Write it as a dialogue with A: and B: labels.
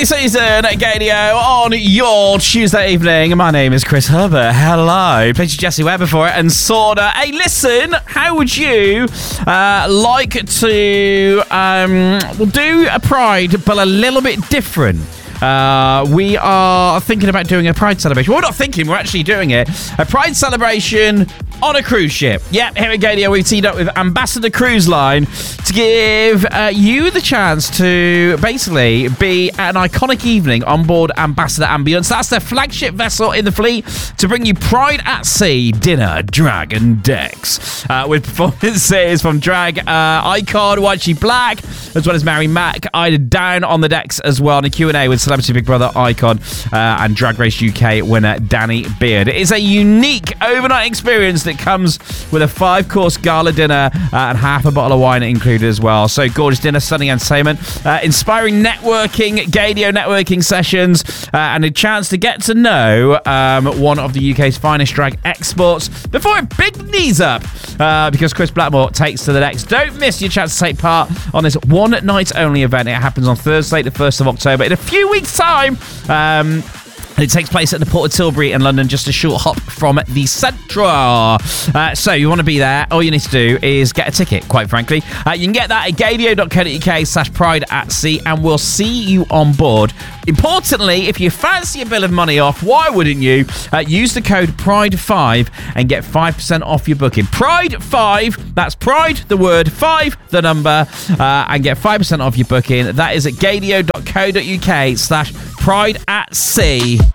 A: Season Gadio on your Tuesday evening. My name is Chris Herbert. Hello. Played you Jesse Ware before it and Sorda. Hey, listen, how would you like to do a Pride but a little bit different? We are thinking about doing a Pride celebration. Well, we're not thinking, we're actually doing it. A Pride celebration on a cruise ship. Yep, here at Gadio, we've teamed up with Ambassador Cruise Line to give you the chance to basically be an iconic evening on board Ambassador Ambulance. That's their flagship vessel in the fleet to bring you Pride at Sea, dinner, drag and decks. With performances from drag icon Whitey Black, as well as Mary Mack, Ida Down on the decks as well, and a Q&A with Celebrity Big Brother icon and Drag Race UK winner Danny Beard. It is a unique overnight experience that comes with a 5-course gala dinner and half a bottle of wine included as well. So gorgeous dinner, stunning entertainment, inspiring networking, Gadio networking sessions, and a chance to get to know one of the UK's finest drag exports before it big knees up because Chris Blackmore takes to the decks. Don't miss your chance to take part on this one night only event. It happens on Thursday, the 1st of October. In a few weeks' time, it takes place at the Port of Tilbury in London, just a short hop from the Central. So you want to be there, all you need to do is get a ticket, quite frankly. You can get that at gadio.co.uk/Pride at Sea, and we'll see you on board. Importantly, if you fancy a bill of money off, why wouldn't you? Use the code PRIDE5 and get 5% off your booking. PRIDE5, that's Pride, the word, 5, the number, and get 5% off your booking. That is at gadio.co.uk/Pride at Sea.